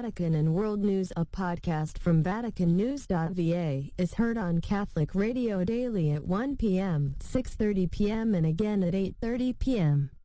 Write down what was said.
Vatican and World News. A podcast from VaticanNews.va is heard on Catholic Radio daily at 1 p.m., 6:30 p.m. and again at 8:30 p.m.